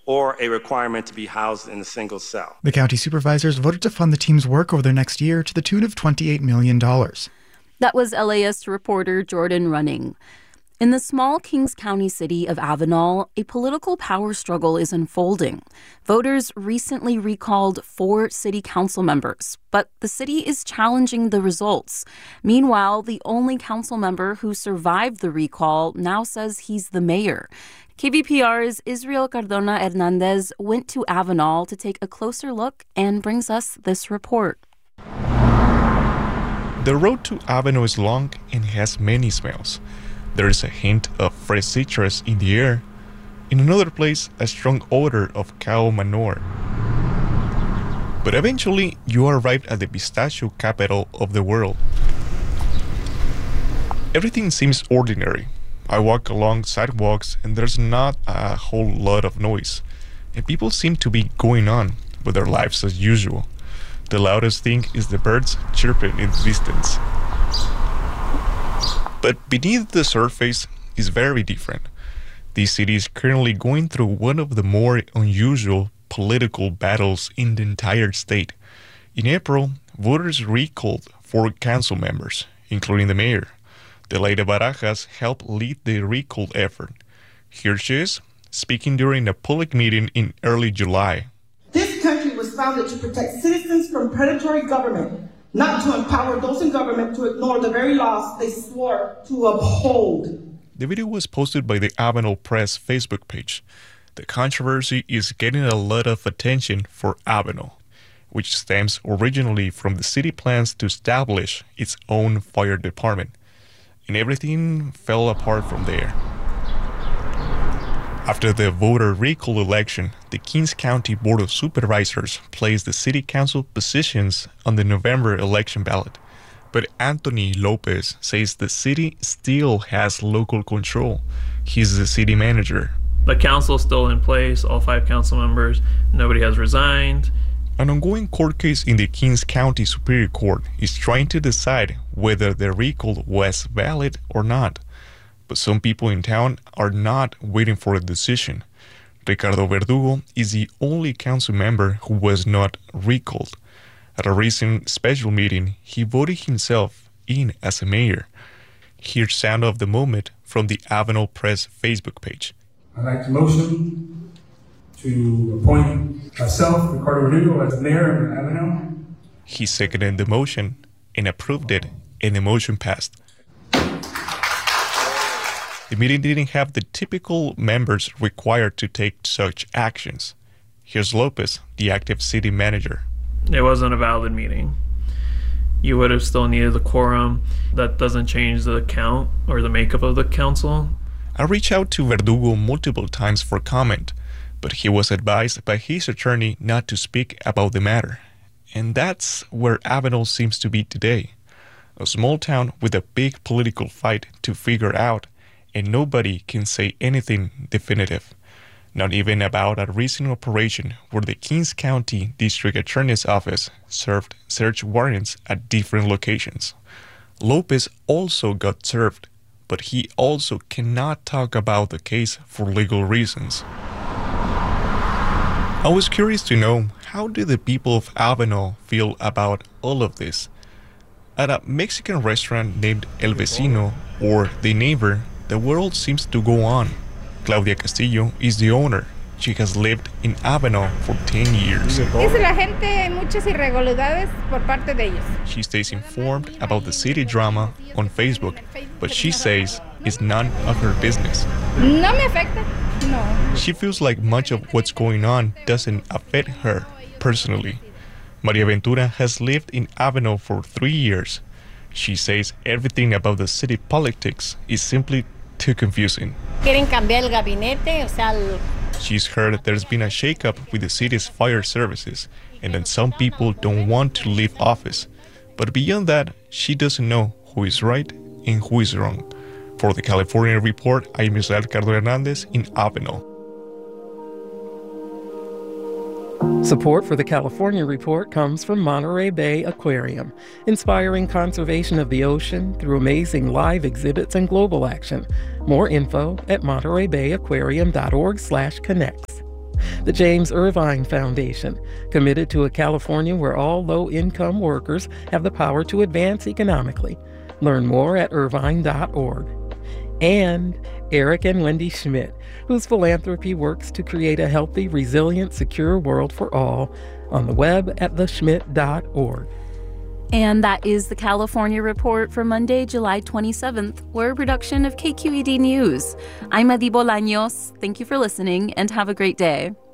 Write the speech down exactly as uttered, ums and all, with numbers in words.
or a requirement to be housed in a single cell. The county supervisors voted to fund the team's work over the next year to the tune of twenty-eight million dollars. That was L A S reporter Jordan Running. In the small Kings County city of Avenal, a political power struggle is unfolding. Voters recently recalled four city council members, but the city is challenging the results. Meanwhile, the only council member who survived the recall now says he's the mayor. K V P R's Israel Cardona Hernandez went to Avenal to take a closer look and brings us this report. The road to Avenal is long and has many smells. There is a hint of fresh citrus in the air. In another place, a strong odor of cow manure. But eventually, you arrive at the pistachio capital of the world. Everything seems ordinary. I walk along sidewalks and there's not a whole lot of noise. And people seem to be going on with their lives as usual. The loudest thing is the birds chirping in the distance. But beneath the surface is very different. This city is currently going through one of the more unusual political battles in the entire state. In April, voters recalled four council members, including the mayor. Delaida Barajas helped lead the recall effort. Here she is, speaking during a public meeting in early July. This country was founded to protect citizens from predatory government, not to empower those in government to ignore the very laws they swore to uphold. The video was posted by the Avenal Press Facebook page. The controversy is getting a lot of attention for Avenal, which stems originally from the city plans to establish its own fire department. And everything fell apart from there. After the voter recall election, the Kings County Board of Supervisors placed the city council positions on the November election ballot. But Anthony Lopez says the city still has local control. He's the city manager. The council is still in place, all five council members. Nobody has resigned. An ongoing court case in the Kings County Superior Court is trying to decide whether the recall was valid or not. But some people in town are not waiting for a decision. Ricardo Verdugo is the only council member who was not recalled. At a recent special meeting, he voted himself in as a mayor. Here's sound of the moment from the Avenal Press Facebook page. I'd like to motion to appoint myself, Ricardo Verdugo, as mayor of Avenal. He seconded the motion and approved it, and the motion passed. The meeting didn't have the typical members required to take such actions. Here's Lopez, the active city manager. It wasn't a valid meeting. You would have still needed the quorum. That doesn't change the count or the makeup of the council. I reached out to Verdugo multiple times for comment, but he was advised by his attorney not to speak about the matter. And that's where Avenal seems to be today. A small town with a big political fight to figure out, and nobody can say anything definitive. Not even about a recent operation where the Kings County District Attorney's Office served search warrants at different locations. Lopez also got served, but he also cannot talk about the case for legal reasons. I was curious to know, how do the people of Avenal feel about all of this? At a Mexican restaurant named El Vecino, or The Neighbor, the world seems to go on. Claudia Castillo is the owner. She has lived in Avenal for ten years. She stays informed about the city drama on Facebook, but she says it's none of her business. No me afecta. No. She feels like much of what's going on doesn't affect her personally. Maria Ventura has lived in Avenal for three years. She says everything about the city politics is simply too confusing. She's heard there's been a shakeup with the city's fire services and that some people don't want to leave office. But beyond that, she doesn't know who is right and who is wrong. For the California Report, I'm Israel Cardona Hernandez in Avenal. Support for the California Report comes from Monterey Bay Aquarium, inspiring conservation of the ocean through amazing live exhibits and global action. More info at monterey bay aquarium dot org slash connects. The James Irvine Foundation, committed to a California where all low-income workers have the power to advance economically. Learn more at irvine dot org. And Eric and Wendy Schmidt, whose philanthropy works to create a healthy, resilient, secure world for all, on the web at the schmidt dot org. And that is the California Report for Monday, July twenty-seventh. We're a production of K Q E D News. I'm Adi Bolaños. Thank you for listening and have a great day.